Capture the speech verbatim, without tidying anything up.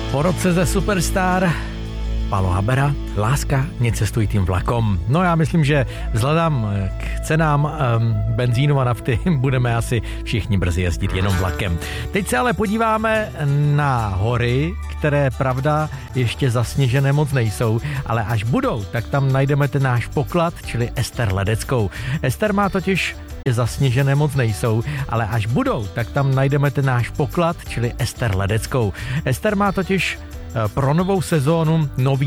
Po roce ze Superstar Palo Habera, Láska, necestuj tím vlakom. No já myslím, že vzhledem k cenám um, benzínu a nafty budeme asi všichni brzy jezdit jenom vlakem. Teď se ale podíváme na hory, které pravda ještě zasněžené moc nejsou, ale až budou, tak tam najdeme ten náš poklad, čili Ester Ledeckou. Ester má totiž zasněžené moc nejsou, ale až budou, tak tam najdeme ten náš poklad, čili Ester Ledeckou. Ester má totiž pro novou sezónu nový